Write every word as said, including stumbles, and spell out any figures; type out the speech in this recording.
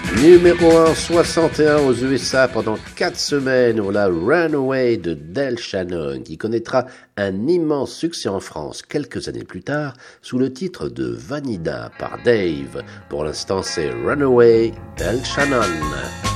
Numéro un, soixante et un aux U S A pendant quatre semaines pour la Runaway de Del Shannon, qui connaîtra un immense succès en France quelques années plus tard sous le titre de Vanida par Dave. Pour l'instant, c'est Runaway Del Shannon.